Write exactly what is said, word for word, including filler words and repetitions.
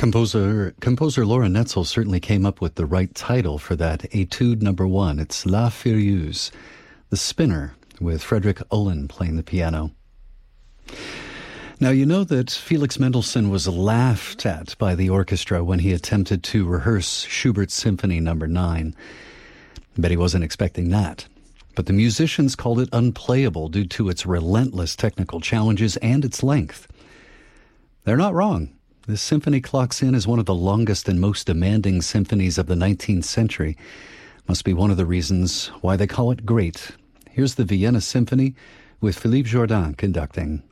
Composer composer Laura Netzel certainly came up with the right title for that Etude number one. It's La Furieuse, The Spinner, with Frederick Ullin playing the piano. Now, you know that Felix Mendelssohn was laughed at by the orchestra when he attempted to rehearse Schubert's Symphony number nine. Bet he wasn't expecting that. But the musicians called it unplayable due to its relentless technical challenges and its length. They're not wrong. This symphony clocks in as one of the longest and most demanding symphonies of the nineteenth century. Must be one of the reasons why they call it great. Here's the Vienna Symphony with Philippe Jordan conducting.